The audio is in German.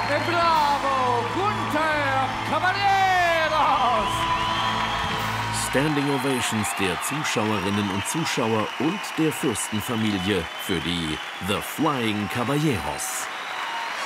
Bravo, Gunther Caballeros! Standing Ovations der Zuschauerinnen und Zuschauer und der Fürstenfamilie für die The Flying Caballeros.